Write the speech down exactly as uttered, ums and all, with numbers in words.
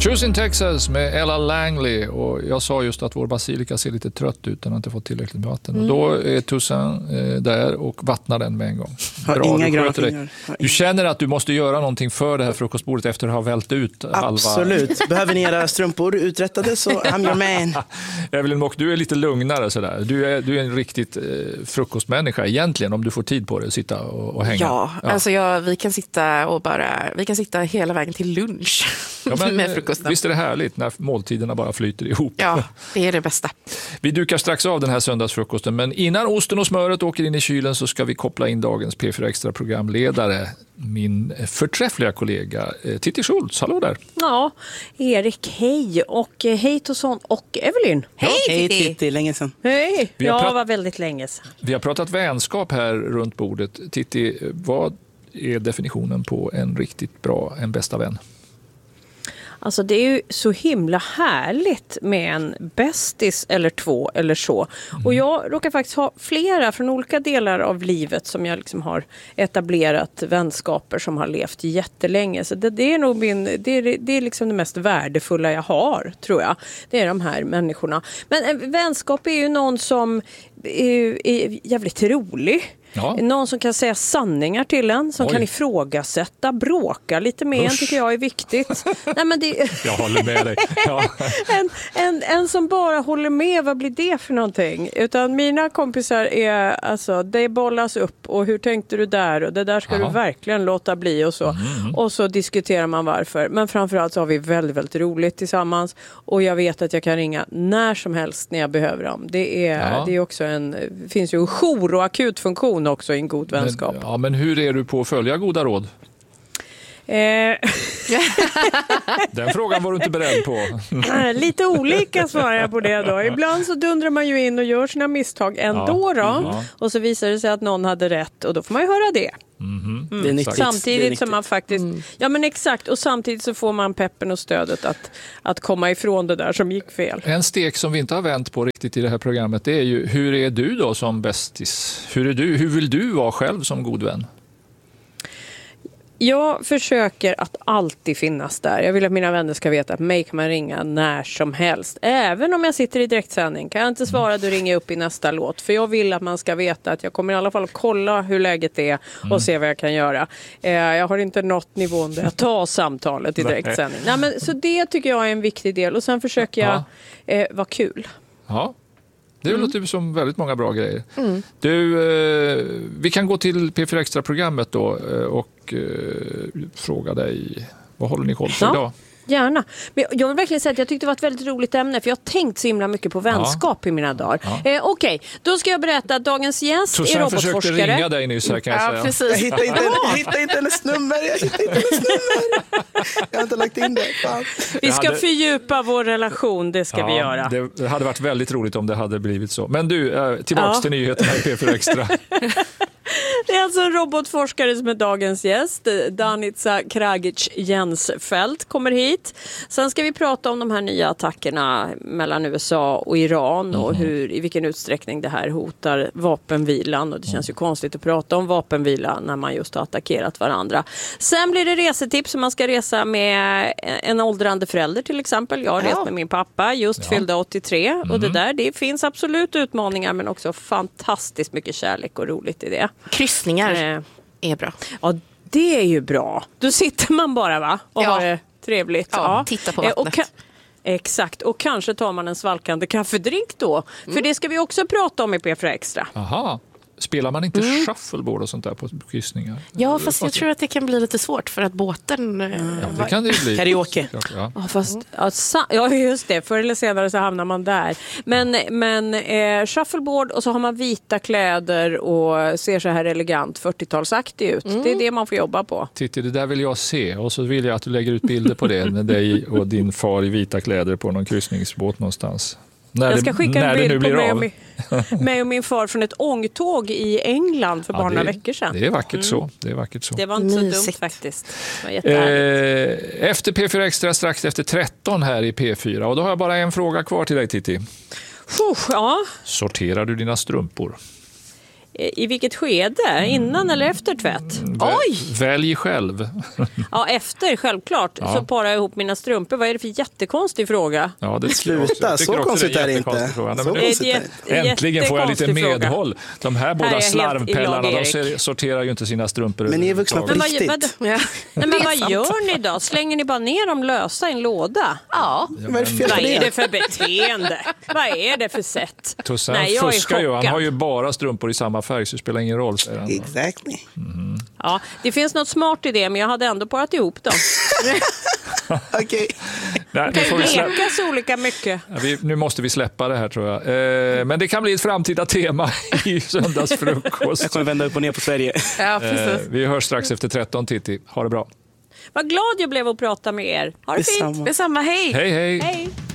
Choosing Texas med Ella Langley, och jag sa just att vår basilika ser lite trött ut, den har inte fått tillräckligt med vatten. Mm. Och då är Tussan eh, där och vattnar den med en gång. Har Bra, inga du, gröna dig. Du känner att du måste göra någonting för det här frukostbordet efter att ha vält ut halva... Absolut. Behöver ni era strumpor uträttade så I'm your man. Evelyn Mock, du är lite lugnare sådär. Du är, du är en riktigt eh, frukostmänniska egentligen, om du får tid på det att sitta och, och hänga. Ja, ja. alltså jag, vi kan sitta och bara vi kan sitta hela vägen till lunch ja, men, med frukosten. Visst är det härligt när måltiderna bara flyter ihop. Ja, det är det bästa. Vi dukar strax av den här söndagsfrukosten, men innan osten och smöret åker in i kylen så ska vi koppla in dagens P fyra Extra programledare, min förträffliga kollega Titti Schultz. Hallå där. Ja, Erik, hej. Och hej Tosson och Evelyn. Hej ja, Titti. Hej Titti, länge sedan. Hej, Vi har ja, prat- var väldigt länge sedan. Vi har pratat vänskap här runt bordet. Titti, vad är definitionen på en riktigt bra, en bästa vän? Alltså det är ju så himla härligt med en bästis eller två eller så. Mm. Och jag råkar faktiskt ha flera från olika delar av livet som jag liksom har etablerat vänskaper som har levt jättelänge. Så det, det är nog min, det är, det är liksom det mest värdefulla jag har, tror jag. Det är de här människorna. Men en vänskap är ju någon som är, är jävligt rolig. Ja. Någon som kan säga sanningar till en, som Oj. kan ifrågasätta, bråka lite med en, tycker jag är viktigt. Nej, men det... Jag håller med dig. Ja. en, en, en som bara håller med, vad blir det för någonting? Utan mina kompisar är, alltså, det bollas upp och hur tänkte du där? Och det där ska Aha. du verkligen låta bli och så. Mm. Och så diskuterar man varför. Men framförallt så har vi väldigt, väldigt roligt tillsammans. Och jag vet att jag kan ringa när som helst när jag behöver dem. Det är, Ja. det är också en, det finns ju en jour- och akutfunktion också i en god vänskap. Men, ja, men hur är du på att följa goda råd? Eh, Den frågan var du inte beredd på. lite olika svarar jag på det då. Ibland så dundrar man ju in och gör sina misstag ändå då. Ja. Och så visar det sig att någon hade rätt och då får man ju höra det. Mm-hmm. Mm. Det är nyttigt. Samtidigt Det är som man faktiskt, mm. ja men exakt, och samtidigt så får man peppen och stödet att, att komma ifrån det där som gick fel. En stek som vi inte har vänt på riktigt i det här programmet, det är ju, hur är du då som bästis? Hur är du? Hur vill du vara själv som god vän? Jag försöker att alltid finnas där. Jag vill att mina vänner ska veta att mig kan man ringa när som helst. Även om jag sitter i direktsändning. Kan jag inte svara, då ringer jag upp i nästa låt. För jag vill att man ska veta att jag kommer i alla fall kolla hur läget är och mm. se vad jag kan göra. Eh, jag har inte nått nivån där jag tar samtalet i direktsändning. Nej, men, så det tycker jag är en viktig del. Och sen försöker jag eh, vara kul. Ja. Det mm. låter som väldigt många bra grejer. Mm. Du, eh, vi kan gå till P fyra Extra-programmet då eh, och eh, fråga dig, vad håller ni koll på ja. idag? Gärna. Men jag vill verkligen säga att jag tyckte det var ett väldigt roligt ämne, för jag har tänkt så himla mycket på vänskap ja. i mina dagar. Ja. Eh, Okej, okay. Då ska jag berätta att dagens gäst Susanne är robotforskare. försökte ringa dig nyss här, kan jag ja, säga. Precis. Jag hittar inte, jag hittar inte hennes nummer. Jag hittar inte hennes nummer. Jag har inte lagt in det. Fan. Vi ska hade... fördjupa vår relation, det ska ja, vi göra. Det hade varit väldigt roligt om det hade blivit så. Men du, tillbaka ja. till nyheterna i P fyra Extra. Det är alltså en robotforskare som är dagens gäst. Danica Kragic-Jensfeldt kommer hit. Sen ska vi prata om de här nya attackerna mellan U S A och Iran och hur, i vilken utsträckning det här hotar vapenvilan. Och det känns ju konstigt att prata om vapenvila när man just har attackerat varandra. Sen blir det resetips om man ska resa med en åldrande förälder till exempel. Jag har rest med min pappa, just ja. fyllde åttiotre. Mm. Och det där, det finns absolut utmaningar men också fantastiskt mycket kärlek och roligt i det. Kryssningar eh, är bra. Ja, det är ju bra. Då sitter man bara va? Och ja. har det trevligt. Ja, ja. titta på vattnet. Och ka- Exakt, och kanske tar man en svalkande kaffedrink då. Mm. För det ska vi också prata om i P fyra Extra. Aha. Spelar man inte Mm. shuffleboard och sånt där på kryssningar? Ja, fast jag tror att det kan bli lite svårt för att båten... Mm. Ja, det kan det ju bli. Karaoke. Ja. Ja, fast, ja, sa- ja, just det. Förr eller senare så hamnar man där. Men, men eh, shuffleboard och så har man vita kläder och ser så här elegant fyrtiotalsaktig ut. Mm. Det är det man får jobba på. Titta, det där vill jag se. Och så vill jag att du lägger ut bilder på det med dig och din far i vita kläder på någon kryssningsbåt någonstans. När Jag ska skicka det, en bild på mig och, av. min, mig och min far från ett ångtåg i England för Ja, bara det, några veckor sedan. Det är vackert mm. så. Det är vackert så. Det var inte Mysigt. så dumt faktiskt. Det var jättehärligt. Eh, efter P fyra Extra strax efter tretton här i P fyra. Och då har jag bara en fråga kvar till dig, Titti. Puh, ja. Sorterar du dina strumpor? I vilket skede? Innan eller efter tvätt? Oj! Välj själv. Ja, efter självklart. Ja. Så parar jag ihop mina strumpor. Vad är det för jättekonstig fråga? Ja, det Sluta, så konstigt är det inte. Fråga. Nej, Så men det, konstigt är det. Ett äntligen får jag lite jättekonstig fråga. medhåll. De här Här är båda jag helt slarvpellarna, i lag, de Erik. sorterar ju inte sina strumpor. Men ni är vuxna på Men vad, riktigt. vad, Ja. nej, men Det är vad sant. gör ni då? Slänger ni bara ner dem lösa i en låda? Ja. Vad är det för fel Vad på är det? det för beteende? Vad är det för sätt? Tusse, Nej, han jag är fuskar ju. Han chockad. har ju bara strumpor i samma färg, så det spelar ingen roll, säger han. Exactly. Ja, det finns något smart i det, men jag hade ändå parat ihop dem. Okej. Nej, nu, Det får kan vi ju slä... lekas olika mycket. ja, vi, nu måste vi släppa det här, tror jag. Eh, men det kan bli ett framtida tema i söndagsfrukost. Jag kommer vända upp och ner på Sverige. Ja, Eh, precis. vi hörs strax efter tretton, Titti. Ha det bra. Vad glad jag blev att prata med er. Ha det Detsamma. fint. Detsamma, hej! Hej, hej! Hej!